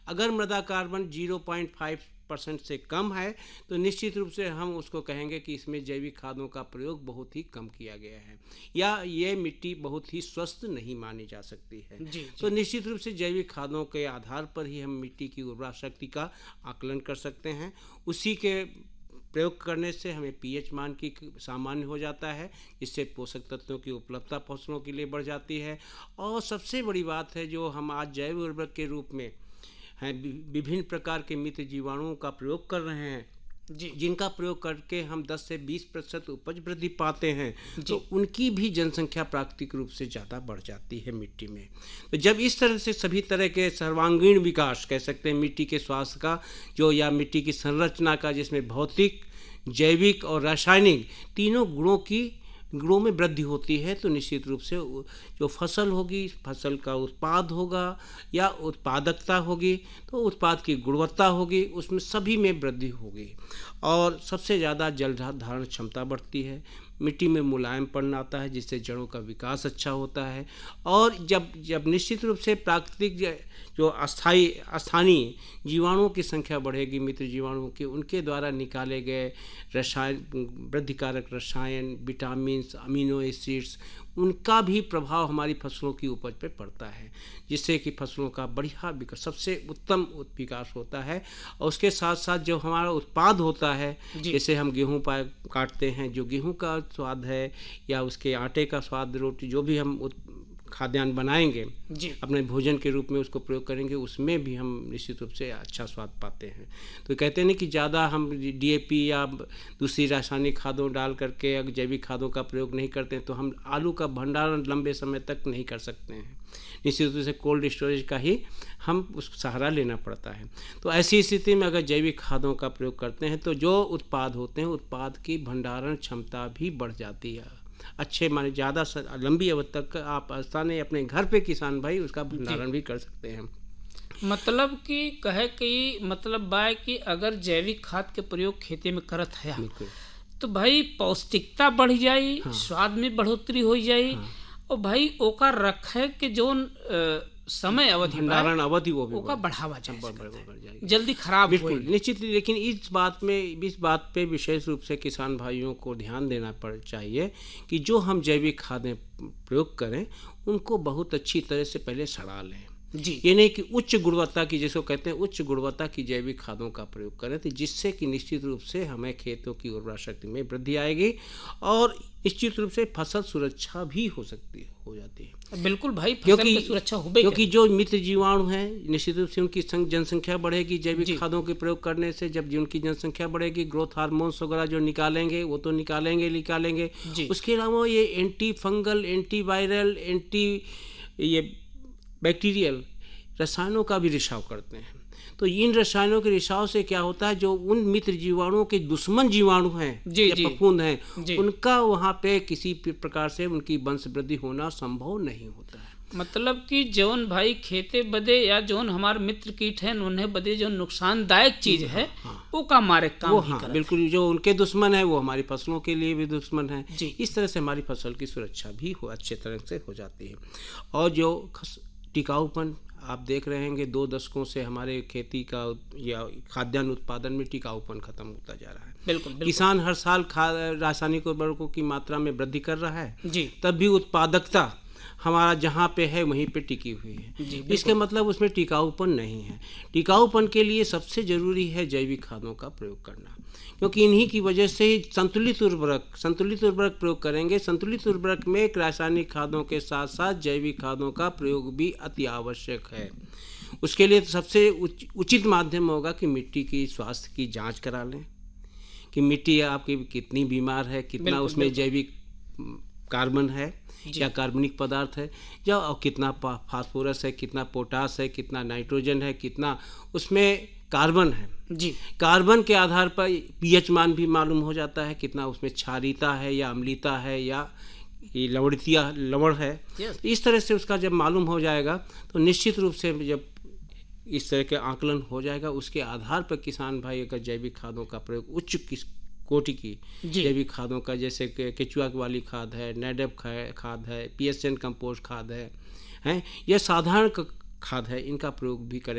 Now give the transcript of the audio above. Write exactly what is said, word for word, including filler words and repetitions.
अगर मृदा carbon zero point five percent से कम है तो निश्चित रूप से हम उसको कहेंगे कि इसमें जैविक खादों का प्रयोग बहुत ही कम किया गया है या ये मिट्टी बहुत ही स्वस्थ नहीं मानी जा सकती है। जी, तो जी। निश्चित रूप से जैविक खादों के आधार पर ही हम मिट्टी की उर्वरा शक्ति का आकलन कर सकते हैं। उसी के प्रयोग करने से हमें पीएच मान की सामान्य हो जाता है, जिससे पोषक तत्वों की उपलब्धता फसलों के लिए बढ़ जाती है। और सबसे बड़ी बात है जो हम आज जैव उर्वरक के रूप में हैं विभिन्न प्रकार के मित्र जीवाणुओं का प्रयोग कर रहे हैं, जी, जिनका प्रयोग करके हम दस से बीस प्रतिशत उपज वृद्धि पाते हैं, तो उनकी भी जनसंख्या प्राकृतिक रूप से ज़्यादा बढ़ जाती है मिट्टी में। तो जब इस तरह से सभी तरह के सर्वांगीण विकास कह सकते हैं मिट्टी के स्वास्थ्य का जो या मिट्टी की संरचना का, जिसमें भौतिक, जैविक और रासायनिक तीनों गुणों की गुणों में वृद्धि होती है, तो निश्चित रूप से जो फसल होगी, फसल का उत्पाद होगा या उत्पादकता होगी, तो उत्पाद की गुणवत्ता होगी, उसमें सभी में वृद्धि होगी। और सबसे ज़्यादा जल धारण क्षमता बढ़ती है, मिट्टी में मुलायमपन आता है, जिससे जड़ों का विकास अच्छा होता है। और जब जब निश्चित रूप से प्राकृतिक जो अस्थाई स्थानीय जीवाणुओं की संख्या बढ़ेगी, मित्र जीवाणुओं की, उनके द्वारा निकाले गए रसायन वृद्धिकारक रसायन, विटामिन, अमीनो एसिड्स, उनका भी प्रभाव हमारी फसलों की उपज पर पड़ता है, जिससे कि फसलों का बढ़िया विकास, सबसे उत्तम विकास होता है। और उसके साथ साथ जो हमारा उत्पाद होता है, जैसे हम गेहूं पा काटते हैं, जो गेहूं का स्वाद है या उसके आटे का स्वाद, रोटी जो भी हम खाद्यान्न बनाएंगे अपने भोजन के रूप में उसको प्रयोग करेंगे, उसमें भी हम निश्चित रूप से अच्छा स्वाद पाते हैं। तो कहते हैं ना कि ज़्यादा हम डीएपी या दूसरी रासायनिक खादों डाल करके अगर जैविक खादों का प्रयोग नहीं करते हैं तो हम आलू का भंडारण लंबे समय तक नहीं कर सकते हैं। निश्चित रूप से कोल्ड स्टोरेज का ही हम उस सहारा लेना पड़ता है। तो ऐसी स्थिति में अगर जैविक खादों का प्रयोग करते हैं तो जो उत्पाद होते हैं, उत्पाद की भंडारण क्षमता भी बढ़ जाती है, अच्छे माने ज़्यादा लंबी अवधि तक आप आसानी अपने घर पे किसान भाई उसका भंडारण भी कर सकते हैं। मतलब कि कहे कि मतलब बाय कि अगर जैविक खाद के प्रयोग खेती में करत है तो भाई पौष्टिकता बढ़ जाई, हाँ। स्वाद में बढ़ोतरी हो जाई, हाँ। और भाई ओका रखे के जो समय अवधि भंडारण अवधि वो भी ओका बढ़ावा जाए, जल्दी खराब खराब बिल्कुल निश्चित। लेकिन इस बात में इस बात पे विशेष रूप से किसान भाइयों को ध्यान देना पड़ चाहिए कि जो हम जैविक खादें प्रयोग करें उनको बहुत अच्छी तरह से पहले सड़ा लें। जी, ये नहीं कि उच्च गुणवत्ता की, जिसको कहते हैं उच्च गुणवत्ता की जैविक खादों का प्रयोग करें, तो जिससे कि निश्चित रूप से हमें खेतों की उर्वरा शक्ति में वृद्धि आएगी और निश्चित रूप से फसल सुरक्षा भी हो सकती हो जाती है। बिल्कुल भाई, फसल क्योंकि की सुरक्षा हो गई, क्योंकि जो मित्र जीवाणु हैं निश्चित रूप से उनकी जनसंख्या बढ़ेगी जैविक खादों के प्रयोग करने से। जब उनकी जनसंख्या बढ़ेगी, ग्रोथ हार्मोन्स वगैरह जो निकालेंगे वो तो निकालेंगे निकालेंगे उसके अलावा ये anti fungal, anti viral, anti ये बैक्टीरियल रसायनों का भी रिसाव करते हैं। तो इन रसायनों के रिसाव से क्या होता है, जो उन मित्र जीवाणुओं के दुश्मन जीवाणु हैं या फफूंद हैं, उनका वहाँ पे किसी प्रकार से उनकी वंश वृद्धि होना संभव नहीं होता है। मतलब कि जौन भाई खेते बदे या जौन हमारे मित्र कीट हैं उन्हें बदे जो नुकसानदायक चीज है, हाँ, वो का हमारे काम वो, हाँ, बिल्कुल, जो उनके दुश्मन है वो हमारी फसलों के लिए भी दुश्मन है। इस तरह से हमारी फसल की सुरक्षा भी हो अच्छे तरह से हो जाती है। और जो टिकाऊपन आप देख रहे हैं, दो दशकों से हमारे खेती का या खाद्यान्न उत्पादन में टिकाऊपन खत्म होता जा रहा है। बिल्कुल, बिल्कुल। किसान हर साल रासायनिक उर्वरकों की मात्रा में वृद्धि कर रहा है जी, तब भी उत्पादकता हमारा जहाँ पे है वहीं पे टिकी हुई है। इसके मतलब उसमें टिकाऊपन नहीं है। टिकाऊपन के लिए सबसे जरूरी है जैविक खादों का प्रयोग करना, क्योंकि इन्हीं की वजह से ही संतुलित उर्वरक संतुलित उर्वरक प्रयोग करेंगे। संतुलित उर्वरक में रासायनिक खादों के साथ साथ जैविक खादों का प्रयोग भी अति आवश्यक है। उसके लिए सबसे उचित माध्यम होगा कि मिट्टी की स्वास्थ्य की जांच करा लें कि मिट्टी आपकी कितनी बीमार है, कितना उसमें जैविक कार्बन है या कार्बनिक पदार्थ है, या कितना फास्फोरस है, कितना पोटास है, कितना नाइट्रोजन है, कितना उसमें कार्बन है। जी, कार्बन के आधार पर पीएच मान भी मालूम हो जाता है, कितना उसमें क्षारीयता है या अम्लीयता है या ये लवणिया लवण है। इस तरह से उसका जब मालूम हो जाएगा तो निश्चित रूप से जब इस तरह के आकलन हो जाएगा, उसके आधार पर किसान भाई अगर जैविक खादों का प्रयोग उच्च किस कोटि की जैविक खादों का, जैसे केचुआ वाली खाद है, नेडप खाद है, पीएसएन कंपोस्ट खाद है, हैं, यह साधारण खाद है, इनका प्रयोग भी करें